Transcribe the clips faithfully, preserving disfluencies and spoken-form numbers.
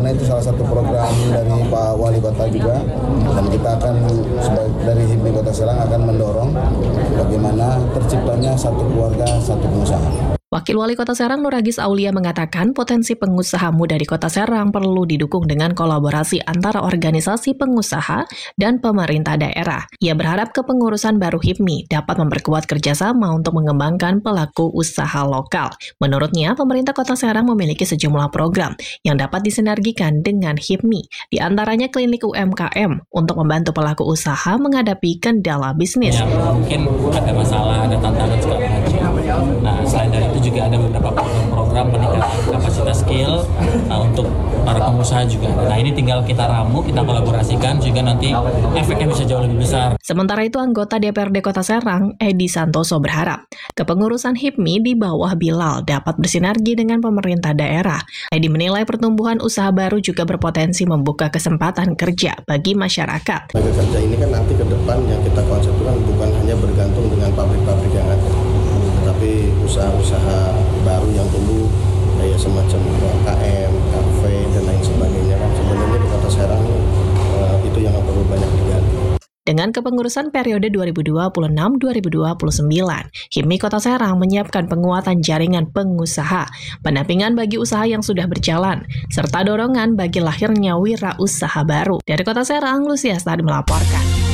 karena itu salah satu program dari Pak Wali Kota juga, dan kita akan dari Hipmi Kota Serang akan mendorong bagaimana terciptanya satu keluarga, satu pengusaha. Wakil Wali Kota Serang Nuragis Aulia mengatakan potensi pengusaha muda di Kota Serang perlu didukung dengan kolaborasi antara organisasi pengusaha dan pemerintah daerah. Ia berharap kepengurusan baru Hipmi dapat memperkuat kerjasama untuk mengembangkan pelaku usaha lokal. Menurutnya, pemerintah Kota Serang memiliki sejumlah program yang dapat disinergikan dengan Hipmi, di antaranya klinik U M K M untuk membantu pelaku usaha menghadapi kendala bisnis. Ya, mungkin ada masalah, ada tantangan segala macam. Nah, selain dari itu juga ada beberapa program-program peningkatan kapasitas skill uh, untuk para pengusaha juga. Nah, ini tinggal kita ramu, kita kolaborasikan juga nanti efeknya bisa jauh lebih besar. Sementara itu, anggota D P R D Kota Serang, Edi Santoso berharap kepengurusan Hipmi di bawah Bilal dapat bersinergi dengan pemerintah daerah. Edi menilai pertumbuhan usaha baru juga berpotensi membuka kesempatan kerja bagi masyarakat. Tenaga kerja ini kan nanti ke depan yang kita konsepkan bukan hanya bergantung dengan pabrik-pabrik yang ada, tapi usaha-usaha baru yang tumbuh kayak semacam U M K M, kafe dan lain sebagainya kan sebenarnya di Kota Serang uh, itu yang perlu banyak digali. Dengan kepengurusan periode dua ribu dua puluh enam sampai dua ribu dua puluh sembilan, Hipmi Kota Serang menyiapkan penguatan jaringan pengusaha, pendampingan bagi usaha yang sudah berjalan, serta dorongan bagi lahirnya wirausaha baru. Dari Kota Serang, Lucia Stadi melaporkan.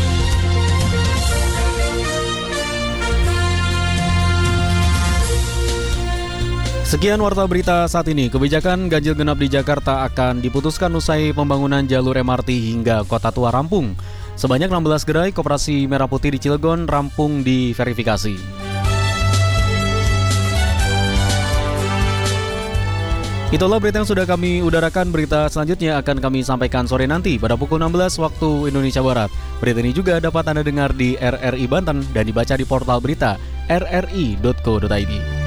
Sekian warta berita saat ini. Kebijakan ganjil genap di Jakarta akan diputuskan usai pembangunan jalur M R T hingga Kota Tua rampung. Sebanyak enam belas gerai Koperasi Merah Putih di Cilegon rampung diverifikasi. Itulah berita yang sudah kami udarakan. Berita selanjutnya akan kami sampaikan sore nanti pada pukul enam belas waktu Indonesia Barat. Berita ini juga dapat Anda dengar di R R I Banten dan dibaca di portal berita r r i dot co dot i d.